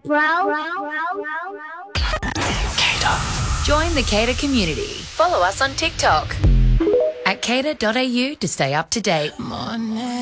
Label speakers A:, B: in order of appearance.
A: Join the Cater community. Follow us on TikTok at cater.au to stay up to date.